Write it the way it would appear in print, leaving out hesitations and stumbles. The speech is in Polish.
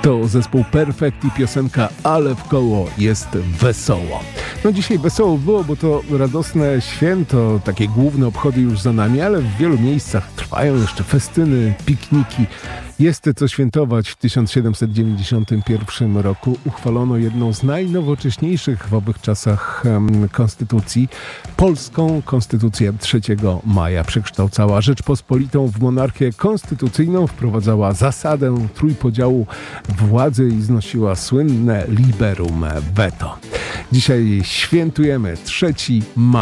To zespół Perfekt i piosenka Ale w koło jest wesoło. No dzisiaj wesoło było, bo to radosne święto, takie główne obchody już za nami, ale w wielu miejscach trwają jeszcze festyny, pikniki. Jest co świętować. W 1791 roku uchwalono jedną z najnowocześniejszych w owych czasach konstytucji. Polską konstytucję 3 maja przekształcała Rzeczpospolitą w monarchię konstytucyjną, wprowadzała zasadę trójpodziału władzy i znosiła słynne liberum veto. Dzisiaj świętujemy 3 maja.